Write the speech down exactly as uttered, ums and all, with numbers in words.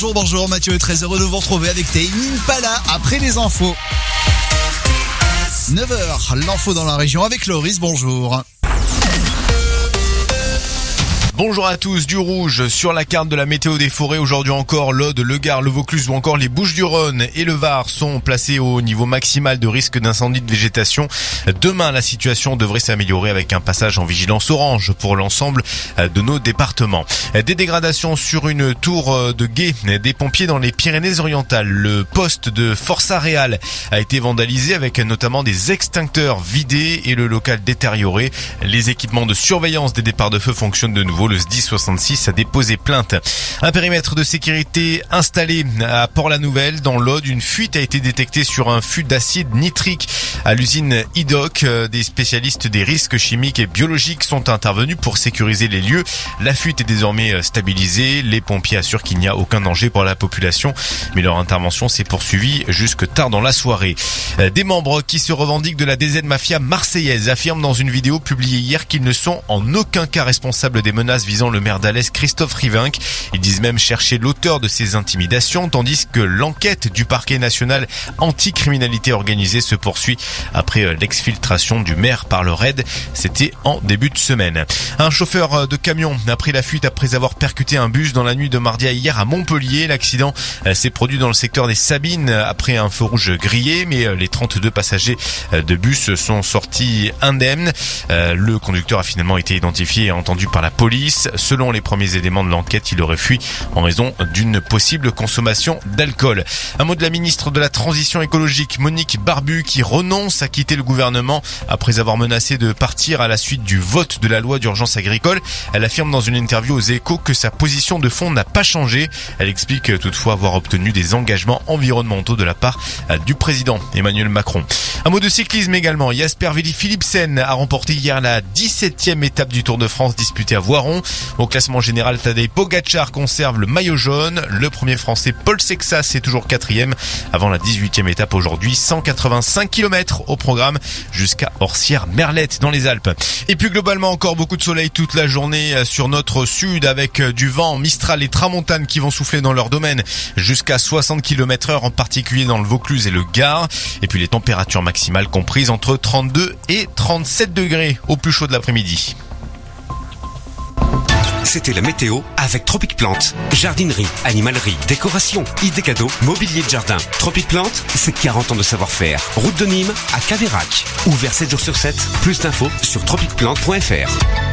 Bonjour, bonjour, Mathieu, très heureux de vous retrouver avec Tame Impala après les infos. neuf heures, l'info dans la région avec Loris, bonjour. Bonjour à tous, du rouge sur la carte de la météo des forêts. Aujourd'hui encore, l'Aude, le Gard, le Vaucluse ou encore les Bouches-du-Rhône et le Var sont placés au niveau maximal de risque d'incendie de végétation. Demain, la situation devrait s'améliorer avec un passage en vigilance orange pour l'ensemble de nos départements. Des dégradations sur une tour de guet des pompiers dans les Pyrénées-Orientales. Le poste de Força Real a été vandalisé avec notamment des extincteurs vidés et le local détérioré. Les équipements de surveillance des départs de feu fonctionnent de nouveau. Le S D I soixante-six a déposé plainte. Un périmètre de sécurité installé à Port-la-Nouvelle dans l'Aude. Une fuite a été détectée sur un fût d'acide nitrique à l'usine Idoc. Des spécialistes des risques chimiques et biologiques sont intervenus pour sécuriser les lieux. La fuite est désormais stabilisée. Les pompiers assurent qu'il n'y a aucun danger pour la population, mais leur intervention s'est poursuivie jusque tard dans la soirée. Des membres qui se revendiquent de la D Z Mafia marseillaise affirment dans une vidéo publiée hier qu'ils ne sont en aucun cas responsables des menaces visant le maire d'Alès, Christophe Rivinc. Ils disent même chercher l'auteur de ces intimidations, tandis que l'enquête du parquet national anti-criminalité organisée se poursuit après l'exfiltration du maire par le raid. C'était en début de semaine. Un chauffeur de camion a pris la fuite après avoir percuté un bus dans la nuit de mardi à hier à Montpellier. L'accident s'est produit dans le secteur des Sabines après un feu rouge grillé, mais les trente-deux passagers de bus sont sortis indemnes. Le conducteur a finalement été identifié et entendu par la police. Selon les premiers éléments de l'enquête, il aurait fui en raison d'une possible consommation d'alcool. Un mot de la ministre de la Transition écologique, Monique Barbu, qui renonce à quitter le gouvernement après avoir menacé de partir à la suite du vote de la loi d'urgence agricole. Elle affirme dans une interview aux Échos que sa position de fond n'a pas changé. Elle explique toutefois avoir obtenu des engagements environnementaux de la part du président Emmanuel Macron. Un mot de cyclisme également. Jasper Philipsen a remporté hier la dix-septième étape du Tour de France disputée à Voiron. Au classement général, Tadej Pogacar conserve le maillot jaune. Le premier français Paul Sexas est toujours quatrième avant la dix-huitième étape aujourd'hui. cent quatre-vingt-cinq kilomètres au programme jusqu'à Orsières-Merlette dans les Alpes. Et puis globalement encore beaucoup de soleil toute la journée sur notre sud avec du vent Mistral et Tramontane qui vont souffler dans leur domaine jusqu'à soixante kilomètres heure en particulier dans le Vaucluse et le Gard. Et puis les températures maximales comprises entre trente-deux et trente-sept degrés au plus chaud de l'après-midi. C'était la météo avec Tropic Plante. Jardinerie, animalerie, décoration, idées cadeaux, mobilier de jardin. Tropic Plante, c'est quarante ans de savoir-faire. Route de Nîmes à Caveyrac. Ouvert sept jours sur sept. Plus d'infos sur tropic plante point f r.